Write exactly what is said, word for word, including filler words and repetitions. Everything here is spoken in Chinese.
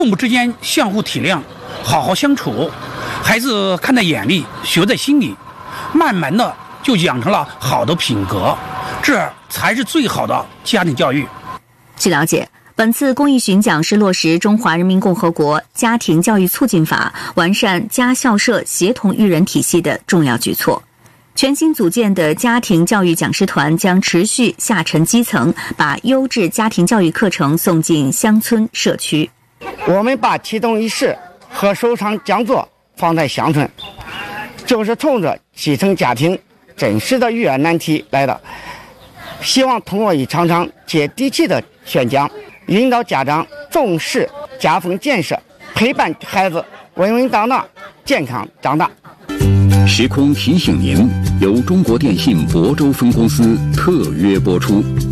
父母之间相互体谅，好好相处，孩子看在眼里，学在心里，慢慢的就养成了好的品格，这才是最好的家庭教育。 据了解，本次公益巡讲是落实《中华人民共和国家庭教育促进法》，完善家校社协同育人体系的重要举措。全新组建的家庭教育讲师团将持续下沉基层，把优质家庭教育课程送进乡村社区。 我们把启动仪式和首场讲座放在乡村，就是冲着基层家庭真实的育儿难题来的。希望通过一场场接地气的宣讲，引导家长重视家风建设，陪伴孩子稳稳当当、健康长大。 时空提醒您，由中国电信亳州分公司特约播出。